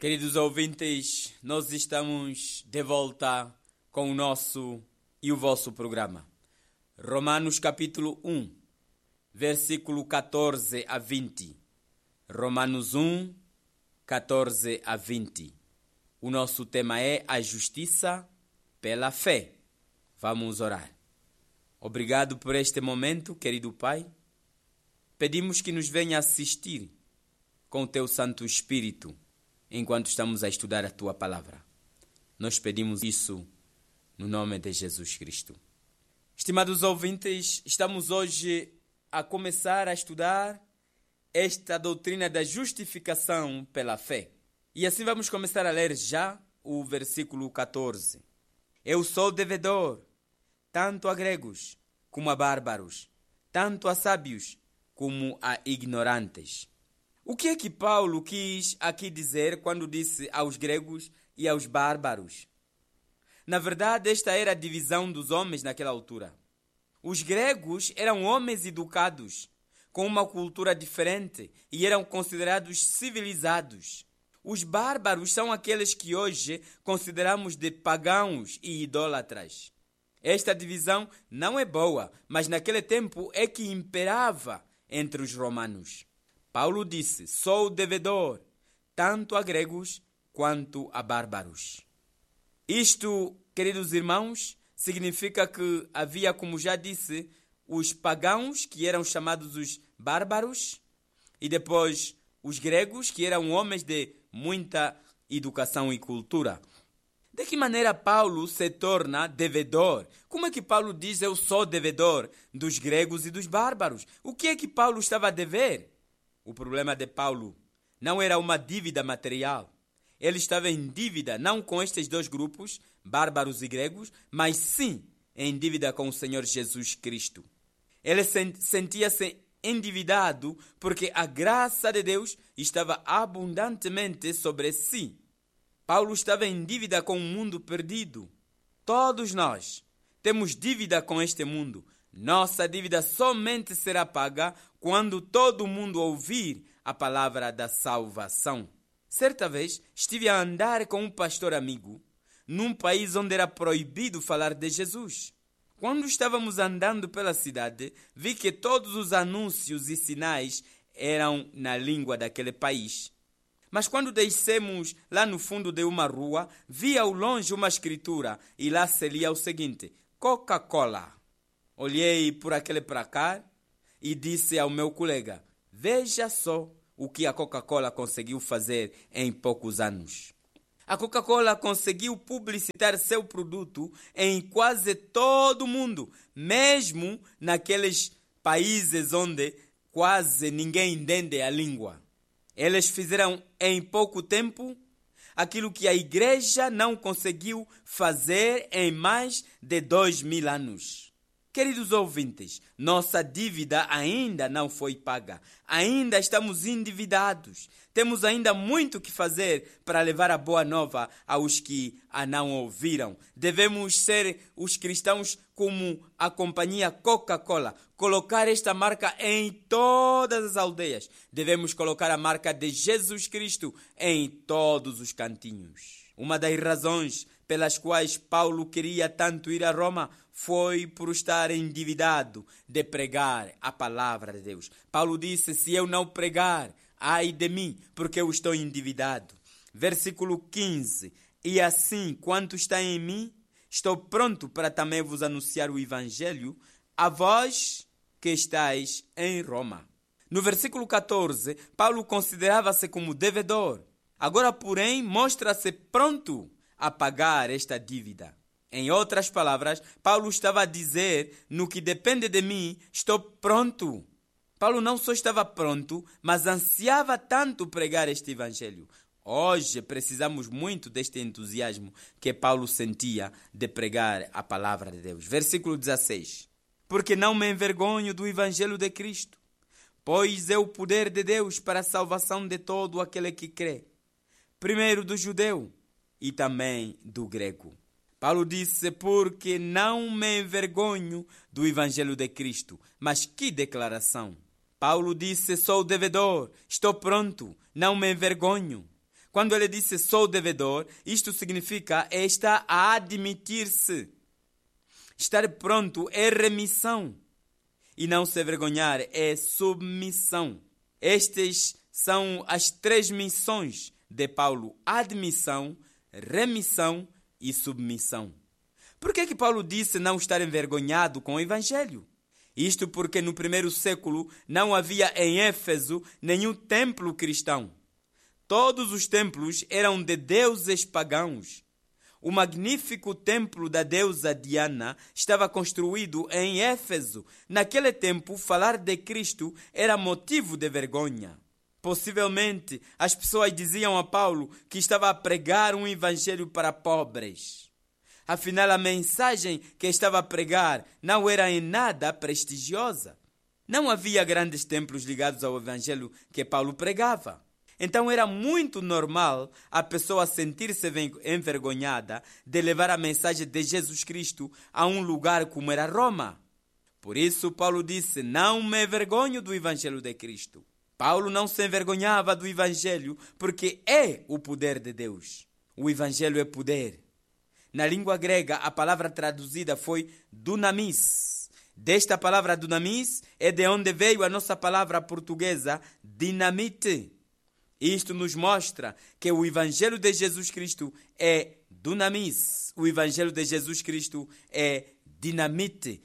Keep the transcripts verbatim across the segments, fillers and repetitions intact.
Queridos ouvintes, nós estamos de volta com o nosso e o vosso programa. Romanos capítulo um, versículo catorze a vinte. Romanos um, catorze a vinte. O nosso tema é a justiça pela fé. Vamos orar. Obrigado por este momento, querido Pai. Pedimos que nos venha assistir com o Teu Santo Espírito enquanto estamos a estudar a Tua Palavra. Nós pedimos isso no nome de Jesus Cristo. Estimados ouvintes, estamos hoje a começar a estudar esta doutrina da justificação pela fé. E assim vamos começar a ler já o versículo catorze. Eu sou devedor, tanto a gregos como a bárbaros, tanto a sábios como a ignorantes. O que é que Paulo quis aqui dizer quando disse aos gregos e aos bárbaros? Na verdade, esta era a divisão dos homens naquela altura. Os gregos eram homens educados, com uma cultura diferente e eram considerados civilizados. Os bárbaros são aqueles que hoje consideramos de pagãos e idólatras. Esta divisão não é boa, mas naquele tempo é que imperava entre os romanos. Paulo disse, sou devedor, tanto a gregos quanto a bárbaros. Isto, queridos irmãos, significa que havia, como já disse, os pagãos, que eram chamados os bárbaros, e depois os gregos, que eram homens de muita educação e cultura. De que maneira Paulo se torna devedor? Como é que Paulo diz, eu sou devedor dos gregos e dos bárbaros? O que é que Paulo estava a dever? O problema de Paulo não era uma dívida material. Ele estava em dívida não com estes dois grupos, bárbaros e gregos, mas sim em dívida com o Senhor Jesus Cristo. Ele sentia-se endividado porque a graça de Deus estava abundantemente sobre si. Paulo estava em dívida com o mundo perdido. Todos nós temos dívida com este mundo. Nossa dívida somente será paga quando todo mundo ouvir a palavra da salvação. Certa vez estive a andar com um pastor amigo num país onde era proibido falar de Jesus. Quando estávamos andando pela cidade, vi que todos os anúncios e sinais eram na língua daquele país. Mas quando descemos lá no fundo de uma rua, vi ao longe uma escritura e lá se lia o seguinte, Coca-Cola. Olhei por aquele placar e disse ao meu colega, veja só o que a Coca-Cola conseguiu fazer em poucos anos. A Coca-Cola conseguiu publicitar seu produto em quase todo o mundo, mesmo naqueles países onde quase ninguém entende a língua. Eles fizeram em pouco tempo aquilo que a igreja não conseguiu fazer em mais de dois mil anos. Queridos ouvintes, nossa dívida ainda não foi paga. Ainda estamos endividados. Temos ainda muito que fazer para levar a boa nova aos que a não ouviram. Devemos ser os cristãos como a companhia Coca-Cola. Colocar esta marca em todas as aldeias. Devemos colocar a marca de Jesus Cristo em todos os cantinhos. Uma das razões pelas quais Paulo queria tanto ir a Roma foi por estar endividado de pregar a palavra de Deus. Paulo disse, se eu não pregar, ai de mim, porque eu estou endividado. Versículo quinze, e assim, quanto está em mim, estou pronto para também vos anunciar o evangelho, a vós que estáis em Roma. No versículo catorze, Paulo considerava-se como devedor. Agora, porém, mostra-se pronto a pagar esta dívida. Em outras palavras, Paulo estava a dizer, no que depende de mim, estou pronto. Paulo não só estava pronto, mas ansiava tanto pregar este evangelho. Hoje precisamos muito deste entusiasmo que Paulo sentia de pregar a palavra de Deus. Versículo dezesseis. Porque não me envergonho do evangelho de Cristo, pois é o poder de Deus para a salvação de todo aquele que crê. Primeiro do judeu e também do grego. Paulo disse, porque não me envergonho do evangelho de Cristo. Mas que declaração! Paulo disse, sou devedor, estou pronto, não me envergonho. Quando ele disse sou devedor, isto significa estar a admitir-se. Estar pronto é remissão. E não se envergonhar é submissão. Estas são as três missões de Paulo: admissão, remissão e submissão. Por que que Paulo disse não estar envergonhado com o Evangelho? Isto porque no primeiro século não havia em Éfeso nenhum templo cristão. Todos os templos eram de deuses pagãos. O magnífico templo da deusa Diana estava construído em Éfeso. Naquele tempo, falar de Cristo era motivo de vergonha. Possivelmente, as pessoas diziam a Paulo que estava a pregar um evangelho para pobres. Afinal, a mensagem que estava a pregar não era em nada prestigiosa. Não havia grandes templos ligados ao evangelho que Paulo pregava. Então era muito normal a pessoa sentir-se envergonhada de levar a mensagem de Jesus Cristo a um lugar como era Roma. Por isso, Paulo disse: não me envergonho do evangelho de Cristo. Paulo não se envergonhava do evangelho porque é o poder de Deus. O evangelho é poder. Na língua grega, a palavra traduzida foi dunamis. Desta palavra dunamis é de onde veio a nossa palavra portuguesa dinamite. Isto nos mostra que o evangelho de Jesus Cristo é dunamis. O evangelho de Jesus Cristo é dinamite.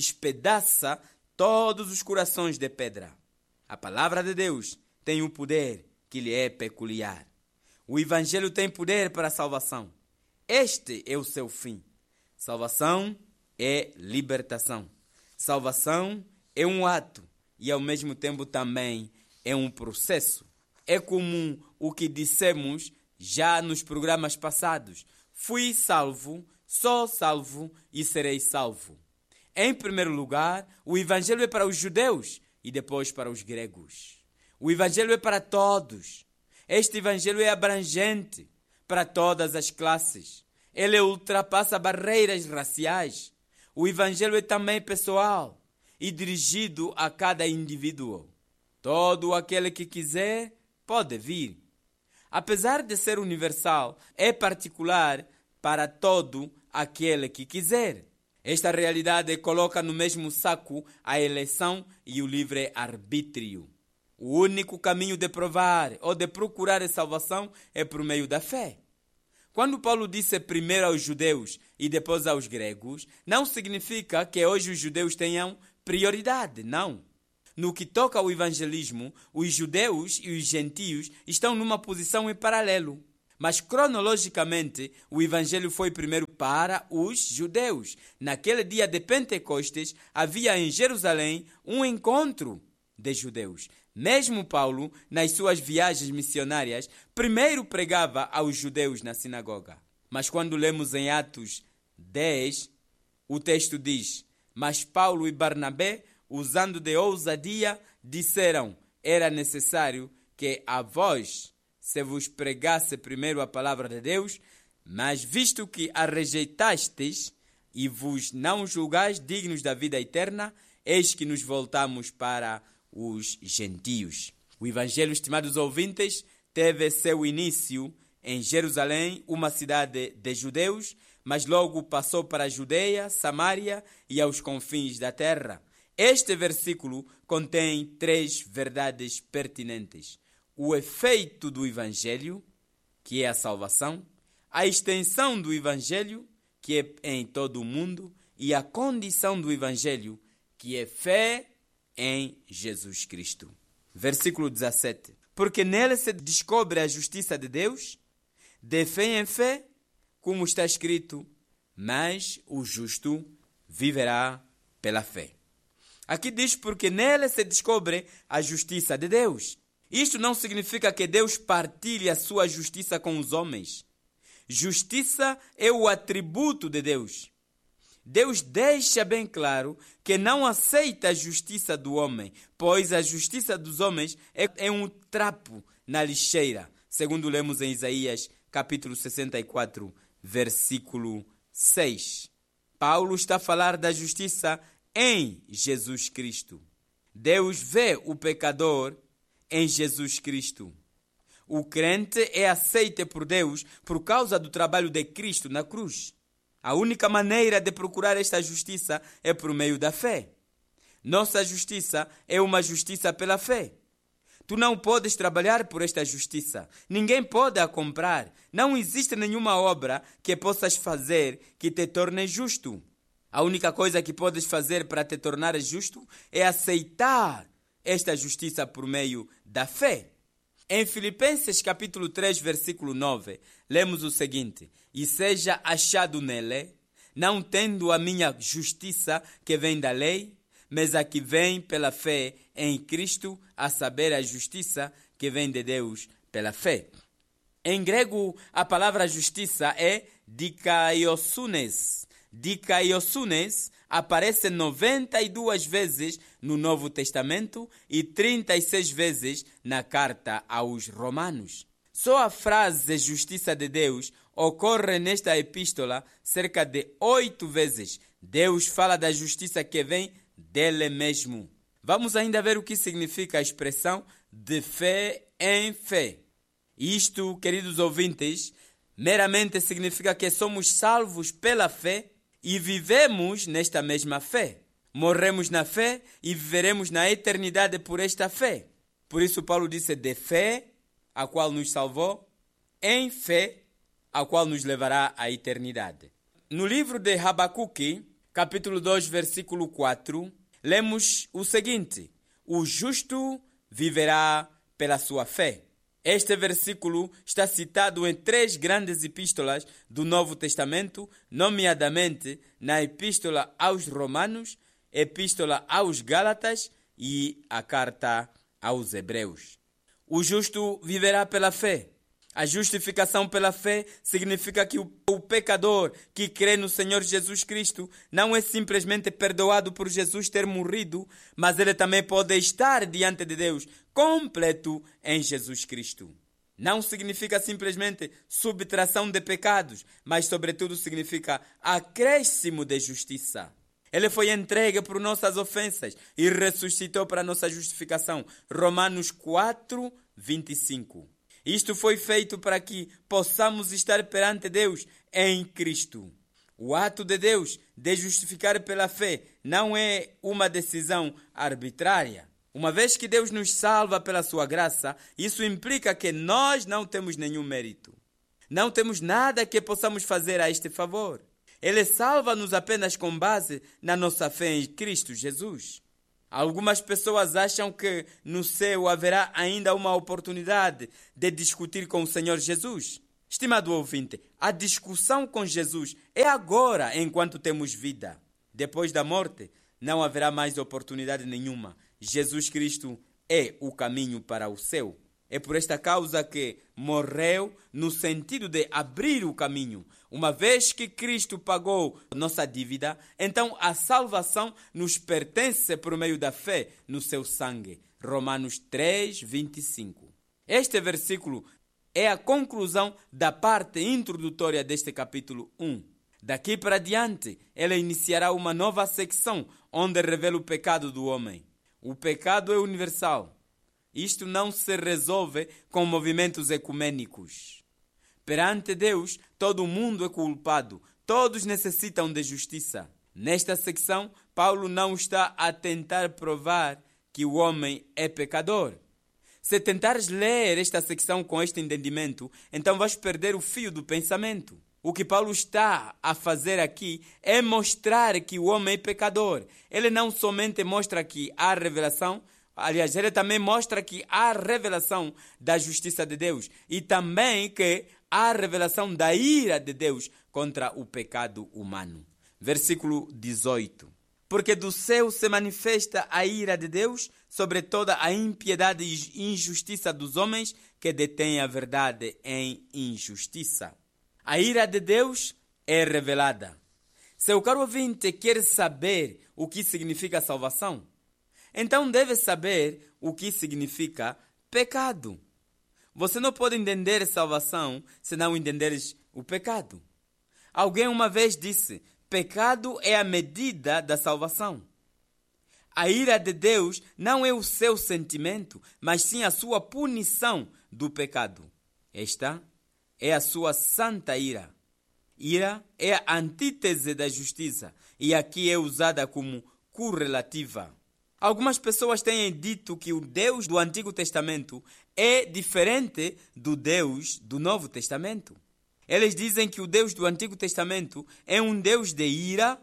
Espedaça todos os corações de pedra. A palavra de Deus tem um poder que lhe é peculiar. O evangelho tem poder para a salvação. Este é o seu fim. Salvação é libertação. Salvação é um ato e, ao mesmo tempo, também é um processo. É comum o que dissemos já nos programas passados. Fui salvo, sou salvo e serei salvo. Em primeiro lugar, o evangelho é para os judeus e depois para os gregos. O evangelho é para todos. Este evangelho é abrangente para todas as classes. Ele ultrapassa barreiras raciais. O evangelho é também pessoal e dirigido a cada indivíduo. Todo aquele que quiser pode vir. Apesar de ser universal, é particular para todo aquele que quiser. Esta realidade coloca no mesmo saco a eleição e o livre-arbítrio. O único caminho de provar ou de procurar a salvação é por meio da fé. Quando Paulo disse primeiro aos judeus e depois aos gregos, não significa que hoje os judeus tenham prioridade, não. No que toca ao evangelismo, os judeus e os gentios estão numa posição em paralelo. Mas, cronologicamente, o evangelho foi primeiro para os judeus. Naquele dia de Pentecostes, havia em Jerusalém um encontro de judeus. Mesmo Paulo, nas suas viagens missionárias, primeiro pregava aos judeus na sinagoga. Mas quando lemos em Atos dez, o texto diz: mas Paulo e Barnabé, usando de ousadia, disseram: era necessário que a vós se vos pregasse primeiro a palavra de Deus, mas visto que a rejeitastes e vos não julgais dignos da vida eterna, eis que nos voltamos para os gentios. O evangelho, estimados ouvintes, teve seu início em Jerusalém, uma cidade de judeus, mas logo passou para a Judeia, Samaria e aos confins da terra. Este versículo contém três verdades pertinentes: o efeito do evangelho, que é a salvação, a extensão do evangelho, que é em todo o mundo, e a condição do evangelho, que é fé em Jesus Cristo. Versículo dezessete. Porque nele se descobre a justiça de Deus, de fé em fé, como está escrito: mas o justo viverá pela fé. Aqui diz: porque nele se descobre a justiça de Deus. Isto não significa que Deus partilhe a sua justiça com os homens. Justiça é o atributo de Deus. Deus deixa bem claro que não aceita a justiça do homem, pois a justiça dos homens é, é um trapo na lixeira, segundo lemos em Isaías capítulo sessenta e quatro, versículo seis. Paulo está a falar da justiça em Jesus Cristo. Deus vê o pecador em Jesus Cristo. O crente é aceito por Deus por causa do trabalho de Cristo na cruz. A única maneira de procurar esta justiça é por meio da fé. Nossa justiça é uma justiça pela fé. Tu não podes trabalhar por esta justiça. Ninguém pode a comprar. Não existe nenhuma obra que possas fazer que te torne justo. A única coisa que podes fazer para te tornar justo é aceitar esta justiça por meio da fé. Em Filipenses capítulo três, versículo nove, lemos o seguinte: E seja achado nele, não tendo a minha justiça que vem da lei, mas a que vem pela fé em Cristo, a saber, a justiça que vem de Deus pela fé. Em grego, a palavra justiça é dikaiosunes. Dikaiosunes aparece noventa e duas vezes no Novo Testamento e trinta e seis vezes na carta aos Romanos. Só a frase justiça de Deus ocorre nesta epístola cerca de oito vezes. Deus fala da justiça que vem dele mesmo. Vamos ainda ver o que significa a expressão de fé em fé. Isto, queridos ouvintes, meramente significa que somos salvos pela fé e vivemos nesta mesma fé. Morremos na fé e viveremos na eternidade por esta fé. Por isso Paulo disse de fé, a qual nos salvou, em fé, a qual nos levará à eternidade. No livro de Habacuque, capítulo dois, versículo quatro, lemos o seguinte: o justo viverá pela sua fé. Este versículo está citado em três grandes epístolas do Novo Testamento, nomeadamente na Epístola aos Romanos, Epístola aos Gálatas e a Carta aos Hebreus. O justo viverá pela fé. A justificação pela fé significa que o, o pecador que crê no Senhor Jesus Cristo não é simplesmente perdoado por Jesus ter morrido, mas ele também pode estar diante de Deus completo em Jesus Cristo. Não significa simplesmente subtração de pecados, mas sobretudo significa acréscimo de justiça. Ele foi entregue por nossas ofensas e ressuscitou para nossa justificação. Romanos quatro, vinte e cinco. Isto foi feito para que possamos estar perante Deus em Cristo. O ato de Deus de justificar pela fé não é uma decisão arbitrária. Uma vez que Deus nos salva pela sua graça, isso implica que nós não temos nenhum mérito. Não temos nada que possamos fazer a este favor. Ele salva-nos apenas com base na nossa fé em Cristo Jesus. Algumas pessoas acham que no céu haverá ainda uma oportunidade de discutir com o Senhor Jesus. Estimado ouvinte, a discussão com Jesus é agora enquanto temos vida. Depois da morte, não haverá mais oportunidade nenhuma. Jesus Cristo é o caminho para o céu. É por esta causa que morreu no sentido de abrir o caminho. Uma vez que Cristo pagou nossa dívida, então a salvação nos pertence por meio da fé no seu sangue. Romanos três, vinte e cinco. Este versículo é a conclusão da parte introdutória deste capítulo um. Daqui para diante, ele iniciará uma nova secção onde revela o pecado do homem. O pecado é universal. Isto não se resolve com movimentos ecumênicos. Perante Deus, todo mundo é culpado. Todos necessitam de justiça. Nesta secção, Paulo não está a tentar provar que o homem é pecador. Se tentares ler esta secção com este entendimento, então vais perder o fio do pensamento. O que Paulo está a fazer aqui é mostrar que o homem é pecador. Ele não somente mostra que há revelação, aliás, ele também mostra que há revelação da justiça de Deus e também que há revelação da ira de Deus contra o pecado humano. Versículo dezoito. Porque do céu se manifesta a ira de Deus sobre toda a impiedade e injustiça dos homens que detêm a verdade em injustiça. A ira de Deus é revelada. Se o caro ouvinte quer saber o que significa salvação, então deve saber o que significa pecado. Você não pode entender salvação se não entenderes o pecado. Alguém uma vez disse: pecado é a medida da salvação. A ira de Deus não é o seu sentimento, mas sim a sua punição do pecado. Esta é a sua santa ira. Ira é a antítese da justiça e aqui é usada como correlativa. Algumas pessoas têm dito que o Deus do Antigo Testamento é diferente do Deus do Novo Testamento. Eles dizem que o Deus do Antigo Testamento é um Deus de ira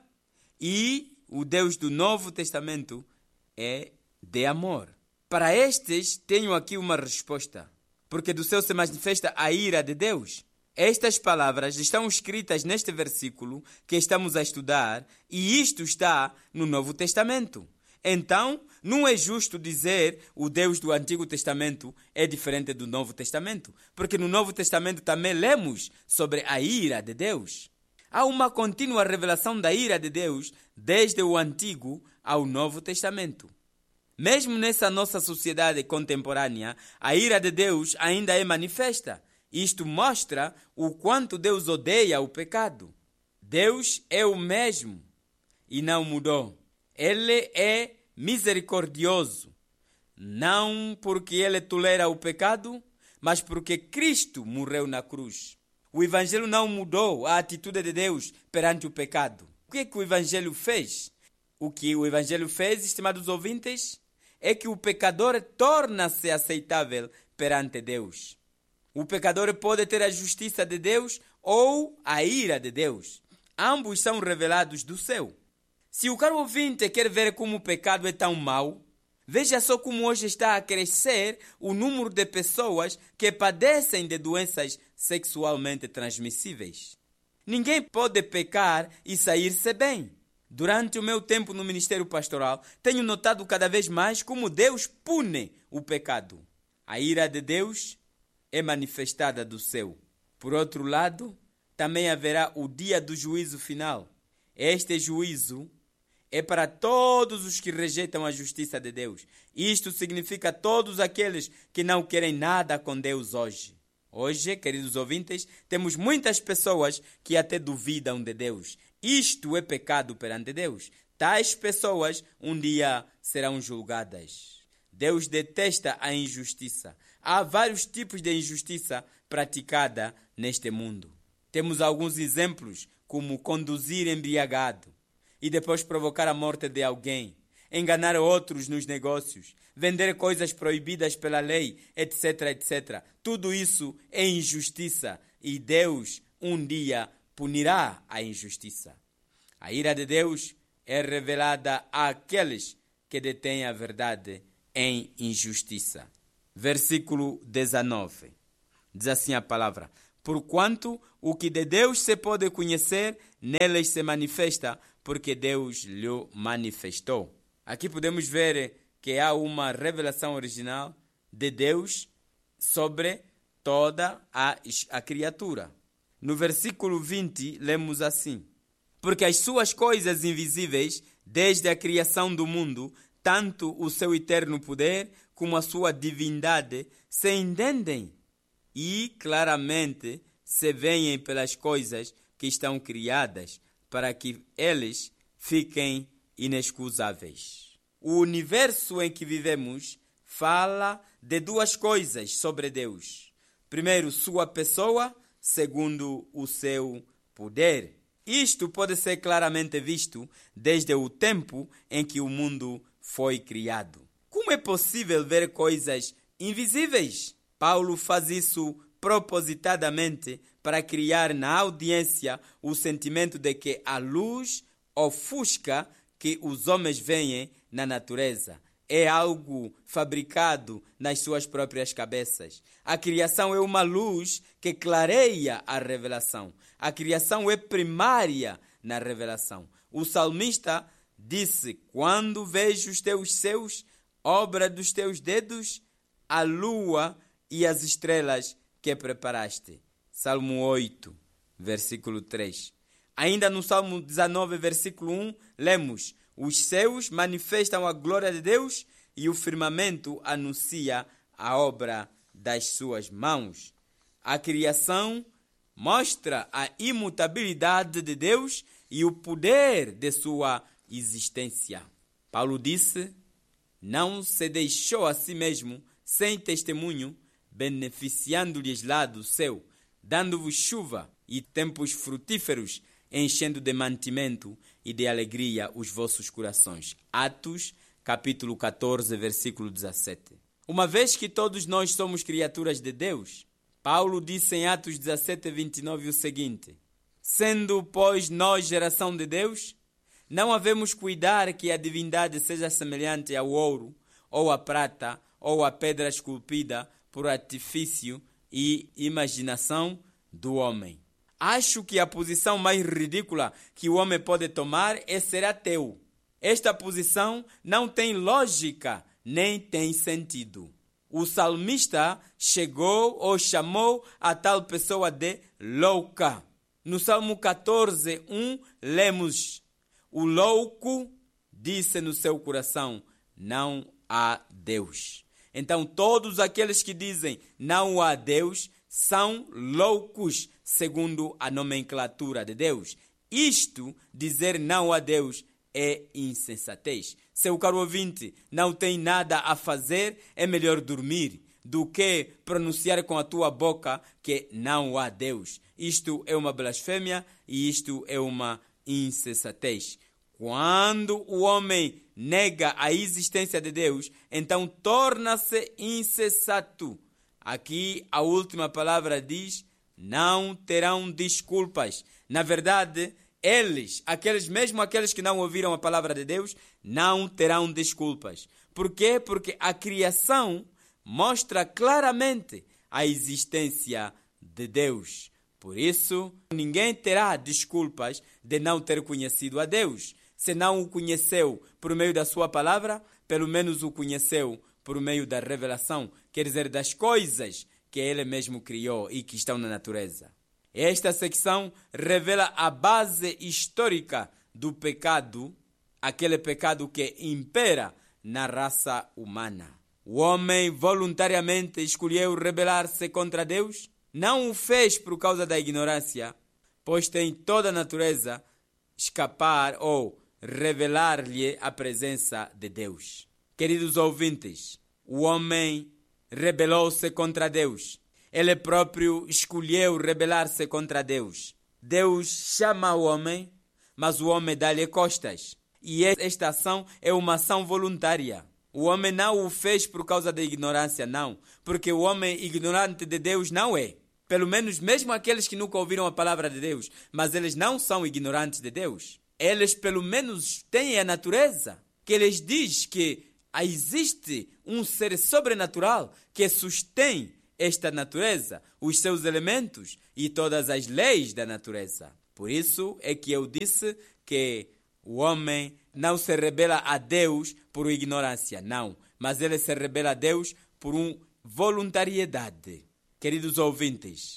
e o Deus do Novo Testamento é de amor. Para estes, tenho aqui uma resposta, porque do céu se manifesta a ira de Deus. Estas palavras estão escritas neste versículo que estamos a estudar e isto está no Novo Testamento. Então, não é justo dizer o Deus do Antigo Testamento é diferente do Novo Testamento, porque no Novo Testamento também lemos sobre a ira de Deus. Há uma contínua revelação da ira de Deus desde o Antigo ao Novo Testamento. Mesmo nessa nossa sociedade contemporânea, a ira de Deus ainda é manifesta. Isto mostra o quanto Deus odeia o pecado. Deus é o mesmo e não mudou. Ele é misericordioso, não porque ele tolera o pecado, mas porque Cristo morreu na cruz. O Evangelho não mudou a atitude de Deus perante o pecado. O que é que o Evangelho fez? O que o Evangelho fez, estimados ouvintes, é que o pecador torna-se aceitável perante Deus. O pecador pode ter a justiça de Deus ou a ira de Deus. Ambos são revelados do céu. Se o caro ouvinte quer ver como o pecado é tão mau, veja só como hoje está a crescer o número de pessoas que padecem de doenças sexualmente transmissíveis. Ninguém pode pecar e sair-se bem. Durante o meu tempo no ministério pastoral, tenho notado cada vez mais como Deus pune o pecado. A ira de Deus é manifestada do céu. Por outro lado, também haverá o dia do juízo final. Este juízo é para todos os que rejeitam a justiça de Deus. Isto significa todos aqueles que não querem nada com Deus hoje. Hoje, queridos ouvintes, temos muitas pessoas que até duvidam de Deus. Isto é pecado perante Deus. Tais pessoas um dia serão julgadas. Deus detesta a injustiça. Há vários tipos de injustiça praticada neste mundo. Temos alguns exemplos, como conduzir embriagado e depois provocar a morte de alguém, enganar outros nos negócios, vender coisas proibidas pela lei, etc, etcétera. Tudo isso é injustiça e Deus um dia punirá a injustiça. A ira de Deus é revelada àqueles que detêm a verdade em injustiça. Versículo dezenove. Diz assim a palavra: porquanto o que de Deus se pode conhecer, neles se manifesta, porque Deus lhe manifestou. Aqui podemos ver que há uma revelação original de Deus sobre toda a, a criatura. No versículo vinte, lemos assim: porque as suas coisas invisíveis, desde a criação do mundo, tanto o seu eterno poder como a sua divindade, se entendem e claramente se veem pelas coisas que estão criadas, para que eles fiquem inexcusáveis. O universo em que vivemos fala de duas coisas sobre Deus. Primeiro, sua pessoa, segundo, o seu poder. Isto pode ser claramente visto desde o tempo em que o mundo foi criado. Como é possível ver coisas invisíveis? Paulo faz isso propositadamente para criar na audiência o sentimento de que a luz ofusca que os homens veem na natureza. É algo fabricado nas suas próprias cabeças. A criação é uma luz que clareia a revelação. A criação é primária na revelação. O salmista disse: quando vejo os teus céus, obra dos teus dedos, a lua e as estrelas que preparaste. Salmo oito, versículo três. Ainda no Salmo dezenove, versículo um, lemos: os céus manifestam a glória de Deus e o firmamento anuncia a obra das suas mãos. A criação mostra a imutabilidade de Deus e o poder de sua existência. Paulo disse: não se deixou a si mesmo sem testemunho, beneficiando-lhes lá do céu, dando-vos chuva e tempos frutíferos, enchendo de mantimento e de alegria os vossos corações. Atos, capítulo catorze, versículo dezassete. Uma vez que todos nós somos criaturas de Deus, Paulo disse em Atos dezassete, vinte e nove o seguinte: sendo, pois, nós geração de Deus, não havemos cuidar que a divindade seja semelhante ao ouro, ou à prata, ou à pedra esculpida por artifício e imaginação do homem. Acho que a posição mais ridícula que o homem pode tomar é ser ateu. Esta posição não tem lógica, nem tem sentido. O salmista chegou ou chamou a tal pessoa de louca. No Salmo catorze, um, lemos: o louco disse no seu coração, não há Deus. Então todos aqueles que dizem não há Deus são loucos, segundo a nomenclatura de Deus. Isto, dizer não há Deus, é insensatez. Seu caro ouvinte, não tem nada a fazer, é melhor dormir do que pronunciar com a tua boca que não há Deus. Isto é uma blasfêmia e isto é uma insensatez. Quando o homem nega a existência de Deus, então torna-se insensato. Aqui a última palavra diz: não terão desculpas. Na verdade, eles, aqueles mesmo aqueles que não ouviram a palavra de Deus, não terão desculpas. Por quê? Porque a criação mostra claramente a existência de Deus. Por isso, ninguém terá desculpas de não ter conhecido a Deus. Se não o conheceu por meio da sua palavra, pelo menos o conheceu por meio da revelação, quer dizer, das coisas que ele mesmo criou e que estão na natureza. Esta secção revela a base histórica do pecado, aquele pecado que impera na raça humana. O homem voluntariamente escolheu rebelar-se contra Deus? Não o fez por causa da ignorância, pois tem toda a natureza escapar ou revelar-lhe a presença de Deus. Queridos ouvintes, o homem rebelou-se contra Deus. Ele próprio escolheu rebelar-se contra Deus. Deus chama o homem, mas o homem dá-lhe costas. E esta ação é uma ação voluntária. O homem não o fez por causa da ignorância, não. Porque o homem ignorante de Deus não é. Pelo menos mesmo aqueles que nunca ouviram a palavra de Deus, mas eles não são ignorantes de Deus. Eles pelo menos têm a natureza, que lhes diz que existe um ser sobrenatural que sustém esta natureza, os seus elementos e todas as leis da natureza. Por isso é que eu disse que o homem não se rebela a Deus por ignorância, não. Mas ele se rebela a Deus por uma voluntariedade. Queridos ouvintes,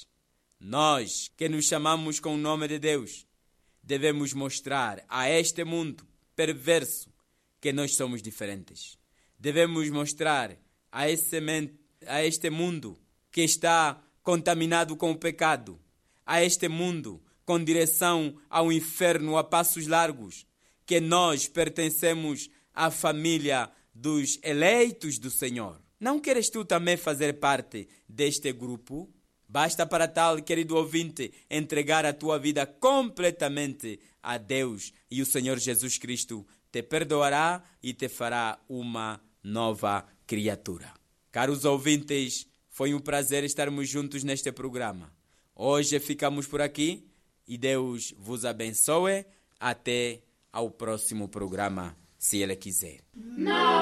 nós que nos chamamos com o nome de Deus, devemos mostrar a este mundo perverso que nós somos diferentes. Devemos mostrar a, esse, a este mundo que está contaminado com o pecado, a este mundo com direção ao inferno a passos largos, que nós pertencemos à família dos eleitos do Senhor. Não queres tu também fazer parte deste grupo? Basta para tal, querido ouvinte, entregar a tua vida completamente a Deus e o Senhor Jesus Cristo te perdoará e te fará uma nova criatura. Caros ouvintes, foi um prazer estarmos juntos neste programa. Hoje ficamos por aqui e Deus vos abençoe. Até ao próximo programa, se Ele quiser. Não.